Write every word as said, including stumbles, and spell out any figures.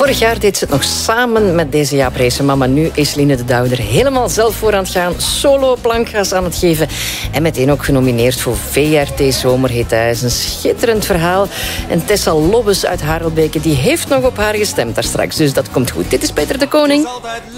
Vorig jaar deed ze het nog samen met deze Jaap Reesema, maar nu is Line de Douw er helemaal zelf voor aan het gaan. Solo plankgas aan het geven. En meteen ook genomineerd voor V R T Zomerhit. Hij is een schitterend verhaal. En Tessa Lobbes uit Harelbeke, die heeft nog op haar gestemd daar straks. Dus dat komt goed. Dit is Peter de Koning.